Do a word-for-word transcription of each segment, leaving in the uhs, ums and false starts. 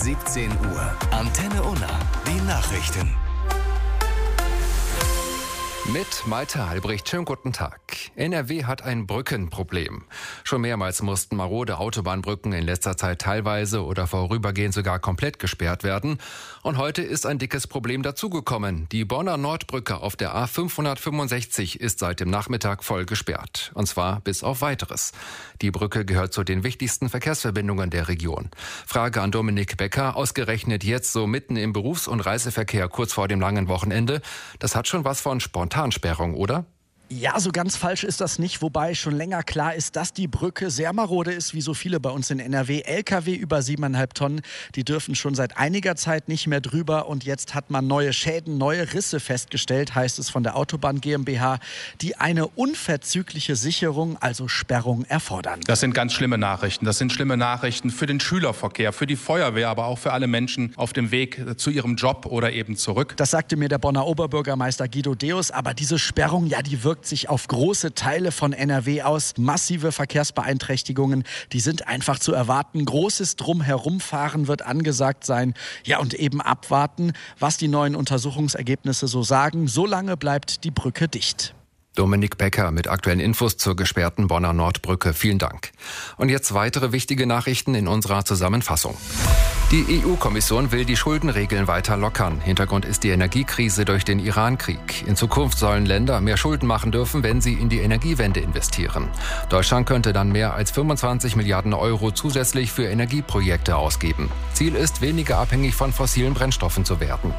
siebzehn Uhr. Antenne Unna. Die Nachrichten. Mit Malte Albrecht, schönen guten Tag. N R W hat ein Brückenproblem. Schon mehrmals mussten marode Autobahnbrücken in letzter Zeit teilweise oder vorübergehend sogar komplett gesperrt werden. Und heute ist ein dickes Problem dazugekommen. Die Bonner Nordbrücke auf der A fünfhundertfünfundsechzig ist seit dem Nachmittag voll gesperrt. Und zwar bis auf Weiteres. Die Brücke gehört zu den wichtigsten Verkehrsverbindungen der Region. Frage an Dominik Becker, ausgerechnet jetzt so mitten im Berufs- und Reiseverkehr kurz vor dem langen Wochenende. Das hat schon was von Spontansperrung, oder? Ja, so ganz falsch ist das nicht, wobei schon länger klar ist, dass die Brücke sehr marode ist, wie so viele bei uns in N R W. L K W über siebeneinhalb Tonnen, die dürfen schon seit einiger Zeit nicht mehr drüber und jetzt hat man neue Schäden, neue Risse festgestellt, heißt es von der Autobahn GmbH, die eine unverzügliche Sicherung, also Sperrung, erfordern. Das sind ganz schlimme Nachrichten. Das sind schlimme Nachrichten für den Schülerverkehr, für die Feuerwehr, aber auch für alle Menschen auf dem Weg zu ihrem Job oder eben zurück. Das sagte mir der Bonner Oberbürgermeister Guido Deus, aber diese Sperrung, ja, die wirkt sich auf große Teile von N R W aus. Massive Verkehrsbeeinträchtigungen, die sind einfach zu erwarten. Großes Drumherumfahren wird angesagt sein. Ja, und eben abwarten, was die neuen Untersuchungsergebnisse so sagen. Solange bleibt die Brücke dicht. Dominik Becker mit aktuellen Infos zur gesperrten Bonner Nordbrücke. Vielen Dank. Und jetzt weitere wichtige Nachrichten in unserer Zusammenfassung. Die E U-Kommission will die Schuldenregeln weiter lockern. Hintergrund ist die Energiekrise durch den Iran-Krieg. In Zukunft sollen Länder mehr Schulden machen dürfen, wenn sie in die Energiewende investieren. Deutschland könnte dann mehr als fünfundzwanzig Milliarden Euro zusätzlich für Energieprojekte ausgeben. Ziel ist, weniger abhängig von fossilen Brennstoffen zu werden.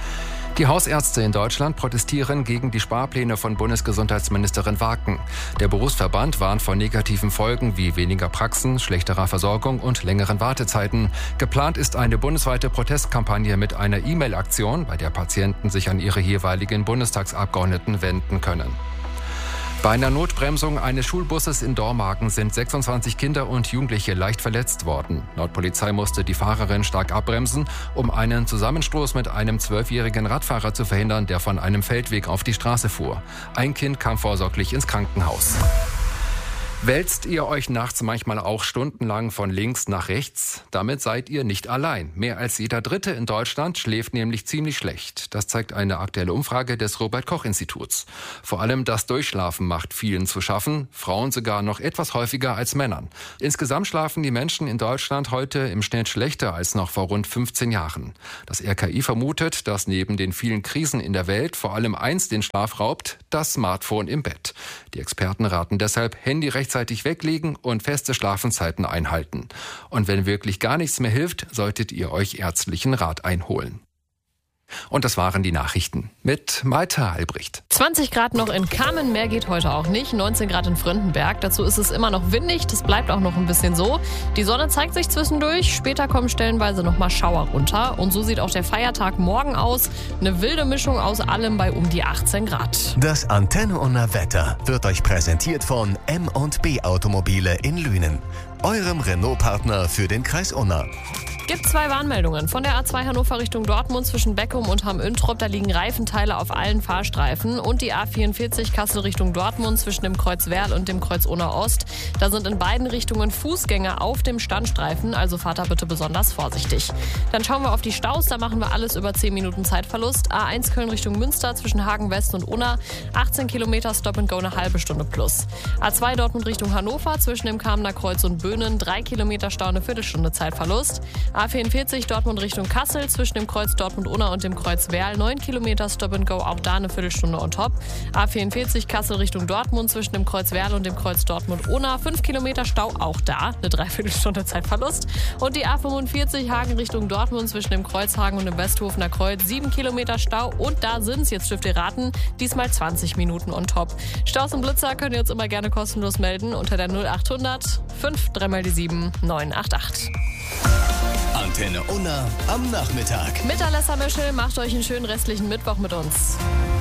Die Hausärzte in Deutschland protestieren gegen die Sparpläne von Bundesgesundheitsministerin Waken. Der Berufsverband warnt vor negativen Folgen wie weniger Praxen, schlechterer Versorgung und längeren Wartezeiten. Geplant ist eine bundesweite Protestkampagne mit einer E-Mail-Aktion, bei der Patienten sich an ihre jeweiligen Bundestagsabgeordneten wenden können. Bei einer Notbremsung eines Schulbusses in Dormagen sind sechsundzwanzig Kinder und Jugendliche leicht verletzt worden. Laut Polizei musste die Fahrerin stark abbremsen, um einen Zusammenstoß mit einem zwölfjährigen Radfahrer zu verhindern, der von einem Feldweg auf die Straße fuhr. Ein Kind kam vorsorglich ins Krankenhaus. Wälzt ihr euch nachts manchmal auch stundenlang von links nach rechts? Damit seid ihr nicht allein. Mehr als jeder Dritte in Deutschland schläft nämlich ziemlich schlecht. Das zeigt eine aktuelle Umfrage des Robert-Koch-Instituts. Vor allem das Durchschlafen macht vielen zu schaffen, Frauen sogar noch etwas häufiger als Männern. Insgesamt schlafen die Menschen in Deutschland heute im Schnitt schlechter als noch vor rund fünfzehn Jahren. Das R K I vermutet, dass neben den vielen Krisen in der Welt vor allem eins den Schlaf raubt, das Smartphone im Bett. Die Experten raten deshalb, Handy rechtzeitig weglegen und feste Schlafenszeiten einhalten. Und wenn wirklich gar nichts mehr hilft, solltet ihr euch ärztlichen Rat einholen. Und das waren die Nachrichten mit Malte Albrecht. zwanzig Grad noch in Kamen, mehr geht heute auch nicht. neunzehn Grad in Fröndenberg. Dazu ist es immer noch windig, das bleibt auch noch ein bisschen so. Die Sonne zeigt sich zwischendurch, später kommen stellenweise nochmal Schauer runter. Und so sieht auch der Feiertag morgen aus. Eine wilde Mischung aus allem bei um die achtzehn Grad. Das Antenne Unna Wetter wird euch präsentiert von M und B Automobile in Lünen, eurem Renault-Partner für den Kreis Unna. Gibt zwei Warnmeldungen. Von der A zwei Hannover Richtung Dortmund zwischen Beckum und Hamm-Üntrop, da liegen Reifenteile auf allen Fahrstreifen. Und die A vierundvierzig Kassel Richtung Dortmund zwischen dem Kreuz Werl und dem Kreuz Unna Ost. Da sind in beiden Richtungen Fußgänger auf dem Standstreifen, also fahrt da bitte besonders vorsichtig. Dann schauen wir auf die Staus, da machen wir alles über zehn Minuten Zeitverlust. A eins Köln Richtung Münster zwischen Hagen West und Unna, achtzehn Kilometer Stop and Go, eine halbe Stunde plus. A zwei Dortmund Richtung Hannover zwischen dem Kamener Kreuz und Böhnen, drei Kilometer Stau, eine Viertelstunde Zeitverlust. A vierundvierzig Dortmund Richtung Kassel zwischen dem Kreuz Dortmund-Unna und dem Kreuz Werl, neun Kilometer Stop and Go, auch da eine Viertelstunde on top. A vierundvierzig Kassel Richtung Dortmund zwischen dem Kreuz Werl und dem Kreuz Dortmund-Unna, fünf Kilometer Stau, auch da eine Dreiviertelstunde Zeitverlust. Und die A fünfundvierzig Hagen Richtung Dortmund zwischen dem Kreuz Hagen und dem Westhofener Kreuz, sieben Kilometer Stau und da sind's, jetzt dürft ihr raten, diesmal zwanzig Minuten on top. Staus und Blitzer könnt ihr uns immer gerne kostenlos melden unter der null achthundert fünf drei mal die sieben neun acht acht. Antenne Unna am Nachmittag. Mit Alessa Mischel, macht euch einen schönen restlichen Mittwoch mit uns.